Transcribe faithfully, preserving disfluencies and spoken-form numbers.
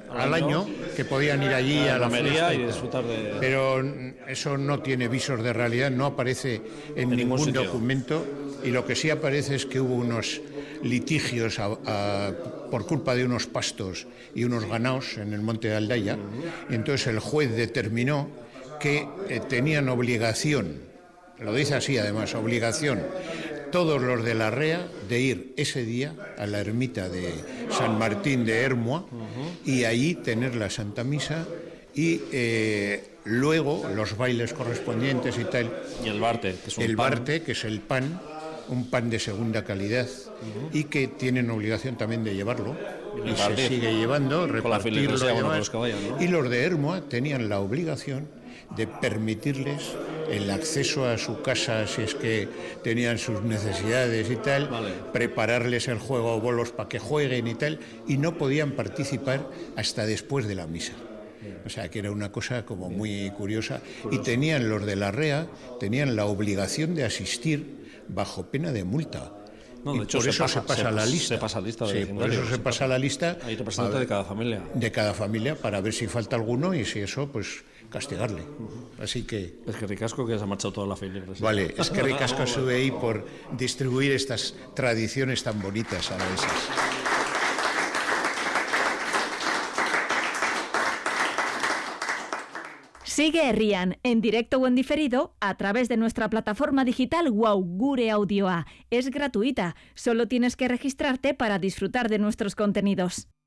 al año, que podían ir allí a, a la romería fiesta y disfrutar de... Pero eso no tiene visos de realidad, no aparece en, en ningún, ningún documento, y lo que sí aparece es que hubo unos litigios a, a, por culpa de unos pastos y unos ganaos en el monte de Aldaya, uh-huh. Y entonces el juez determinó que eh, tenían obligación, lo dice así además, obligación, todos los de la Rea de ir ese día a la ermita de San Martín de Hermua, uh-huh. Y allí tener la Santa Misa y eh, luego los bailes correspondientes y tal. Y el barte, que es un el pan. barte, que es el pan, un pan de segunda calidad, uh-huh. Y que tienen obligación también de llevarlo y, y se sigue llevando, repartirlo, bueno, los caballos, ¿no? Y los de Hermua tenían la obligación de permitirles el acceso a su casa si es que tenían sus necesidades y tal, vale. Prepararles el juego o bolos para que jueguen y tal, y no podían participar hasta después de la misa. O sea, que era una cosa como muy curiosa. Y tenían los de la Rea, tenían la obligación de asistir bajo pena de multa. No, de y hecho, por se eso pasa, se pasa se, la lista. Se pasa lista sí, por eso se, se pasa la lista. Hay representante de cada familia. De cada familia, para ver si falta alguno y si eso, pues castigarle. Uh-huh. Así que... Es que ricasco que se ha marchado toda la familia. Vale, es que ricasco sube ahí por distribuir estas tradiciones tan bonitas a veces. Sigue Herrian, en directo o en diferido, a través de nuestra plataforma digital Wow Gure Audioa. Es gratuita, solo tienes que registrarte para disfrutar de nuestros contenidos.